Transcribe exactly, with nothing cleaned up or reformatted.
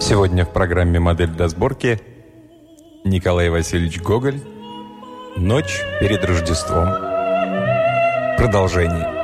Сегодня в программе «Модель для сборки» Николай Васильевич Гоголь «Ночь перед Рождеством». Продолжение.